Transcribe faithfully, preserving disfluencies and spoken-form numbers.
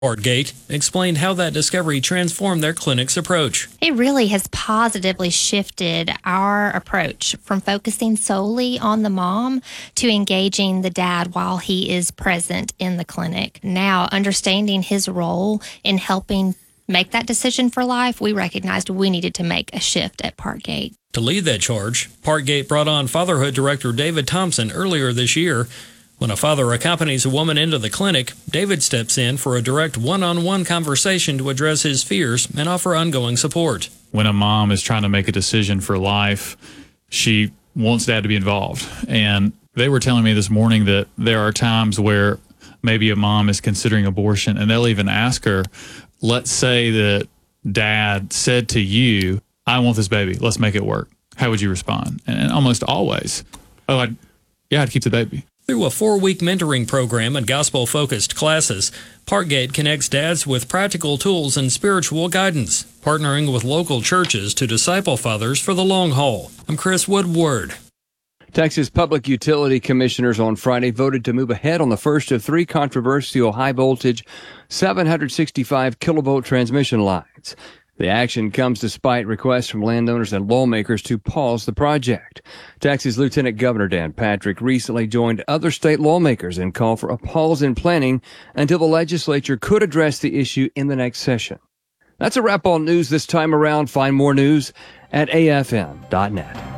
Parkgate explained how that discovery transformed their clinic's approach. It really has positively shifted our approach from focusing solely on the mom to engaging the dad while he is present in the clinic. Now, understanding his role in helping make that decision for life, we recognized we needed to make a shift at Parkgate. To lead that charge, Parkgate brought on Fatherhood Director David Thompson earlier this year. When a father accompanies a woman into the clinic, David steps in for a direct one-on-one conversation to address his fears and offer ongoing support. When a mom is trying to make a decision for life, she wants dad to be involved. And they were telling me this morning that there are times where maybe a mom is considering abortion, and they'll even ask her, let's say that dad said to you, I want this baby, let's make it work. How would you respond? And almost always, oh, I'd, yeah, I'd keep the baby. Through a four-week mentoring program and gospel-focused classes, Parkgate connects dads with practical tools and spiritual guidance, partnering with local churches to disciple fathers for the long haul. I'm Chris Woodward. Texas Public Utility Commissioners on Friday voted to move ahead on the first of three controversial high-voltage seven hundred sixty-five kilovolt transmission lines. The action comes despite requests from landowners and lawmakers to pause the project. Texas Lieutenant Governor Dan Patrick recently joined other state lawmakers and called for a pause in planning until the legislature could address the issue in the next session. That's a wrap on news this time around. Find more news at A F M dot net.